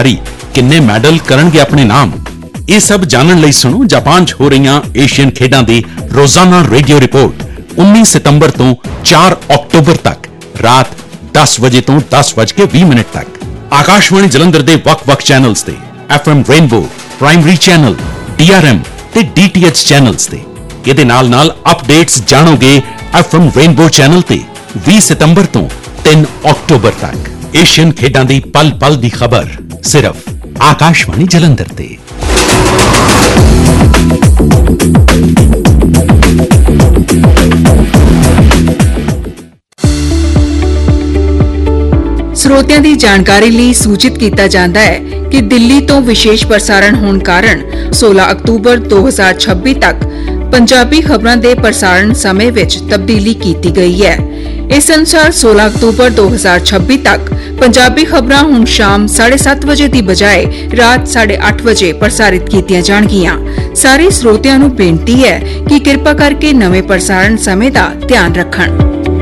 खिडारी किन्ने मैडल करनगे अपने नाम, ये सब जानन लई सुनो जापान च हो रही एशियन खेडां दी रोजाना रेडियो रिपोर्ट 19 सितंबर तो 4 अक्टूबर तक रात 10 बजे तो 10:20 तक आकाशवाणी जलंधर दे वक्-वक् चैनल्स ते FM rainbow, primary channel, DRM ते DTH चैनल्स ते। ਇਹਦੇ ਨਾਲ अपडेट्स जानोगे FM रेनबो चैनल ते 20 सितंबर तो 3 अक्टूबर तक एशियन खेडां दी पल-पल दी खबर सिर्फ आकाशवाणी जलंधर ते। ਸਰੋਤਿਆਂ ਦੀ ਜਾਣਕਾਰੀ ਲਈ ਸੂਚਿਤ ਕੀਤਾ ਜਾਂਦਾ ਹੈ ਕਿ ਦਿੱਲੀ ਤੋਂ ਵਿਸ਼ੇਸ਼ ਪ੍ਰਸਾਰਣ ਹੋਣ ਕਾਰਨ 16 ਅਕਤੂਬਰ 2026 ਤੱਕ ਪੰਜਾਬੀ ਖਬਰਾਂ ਦੇ ਪ੍ਰਸਾਰਣ ਸਮੇਂ ਵਿੱਚ ਤਬਦੀਲੀ ਕੀਤੀ ਗਈ ਹੈ। ਇਸ ਅਨੁਸਾਰ 16 ਅਕਤੂਬਰ 2026 ਤੱਕ ਪੰਜਾਬੀ ਖਬਰਾਂ ਹੁਣ ਸ਼ਾਮ 7:30 ਵਜੇ ਦੀ ਬਜਾਏ ਰਾਤ 8:30 ਵਜੇ ਪ੍ਰਸਾਰਿਤ ਕੀਤੀਆਂ ਜਾਣਗੀਆਂ। ਸਾਰੇ ਸਰੋਤਿਆਂ ਨੂੰ ਬੇਨਤੀ ਹੈ ਕਿ ਕਿਰਪਾ ਕਰਕੇ ਨਵੇਂ ਪ੍ਰਸਾਰਣ ਸਮੇਂ ਦਾ ਧਿਆਨ ਰੱਖਣ।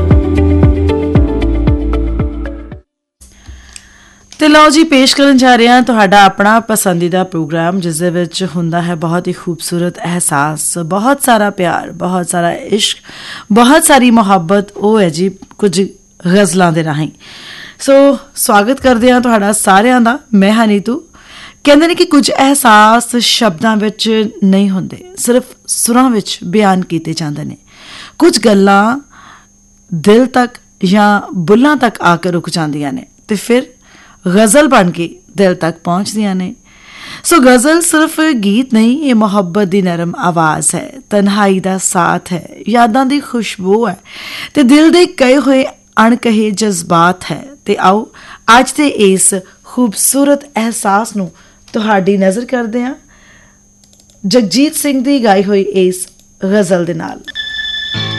ਤੇ ਲਓ ਜੀ, ਪੇਸ਼ ਕਰਨ ਜਾ ਰਹੇ ਹਾਂ ਤੁਹਾਡਾ ਆਪਣਾ ਪਸੰਦੀਦਾ ਪ੍ਰੋਗਰਾਮ, ਜਿਸ ਦੇ ਵਿੱਚ ਹੁੰਦਾ ਹੈ ਬਹੁਤ ਹੀ ਖੂਬਸੂਰਤ ਅਹਿਸਾਸ, ਬਹੁਤ ਸਾਰਾ ਪਿਆਰ, ਬਹੁਤ ਸਾਰਾ ਇਸ਼ਕ, ਬਹੁਤ ਸਾਰੀ ਮੁਹੱਬਤ। ਉਹ ਹੈ ਜੀ ਕੁਝ ਗਜ਼ਲਾਂ ਦੇ ਰਾਹੀਂ। ਸੋ ਸਵਾਗਤ ਕਰਦੇ ਹਾਂ ਤੁਹਾਡਾ ਸਾਰਿਆਂ ਦਾ। ਮੈਂ ਹਾਂ ਨੀਤੂ। ਕਹਿੰਦੇ ਨੇ ਕਿ ਕੁਝ ਅਹਿਸਾਸ ਸ਼ਬਦਾਂ ਵਿੱਚ ਨਹੀਂ ਹੁੰਦੇ, ਸਿਰਫ ਸੁਰਾਂ ਵਿੱਚ ਬਿਆਨ ਕੀਤੇ ਜਾਂਦੇ ਨੇ। ਕੁਝ ਗੱਲਾਂ ਦਿਲ ਤੱਕ ਜਾਂ ਬੁੱਲਾਂ ਤੱਕ ਆ ਕੇ ਰੁਕ ਜਾਂਦੀਆਂ ਨੇ ਤੇ ਫਿਰ ਗਜ਼ਲ ਬਣ ਕੇ ਦਿਲ ਤੱਕ ਪਹੁੰਚਦੀਆਂ ਨੇ। ਸੋ ਗਜ਼ਲ ਸਿਰਫ ਗੀਤ ਨਹੀਂ, ਇਹ ਮੁਹੱਬਤ ਦੀ ਨਰਮ ਆਵਾਜ਼ ਹੈ, ਤਨਹਾਈ ਦਾ ਸਾਥ ਹੈ, ਯਾਦਾਂ ਦੀ ਖੁਸ਼ਬੂ ਹੈ ਤੇ ਦਿਲ ਦੇ ਕਹੇ ਹੋਏ ਅਣਕਹੇ ਜਜ਼ਬਾਤ ਹੈ। ਤੇ ਆਓ ਅੱਜ ਦੇ ਇਸ ਖੂਬਸੂਰਤ ਅਹਿਸਾਸ ਨੂੰ ਤੁਹਾਡੀ ਨਜ਼ਰ ਕਰਦੇ ਹਾਂ ਜਗਜੀਤ ਸਿੰਘ ਦੀ ਗਾਈ ਹੋਈ ਇਸ ਗਜ਼ਲ ਦੇ ਨਾਲ।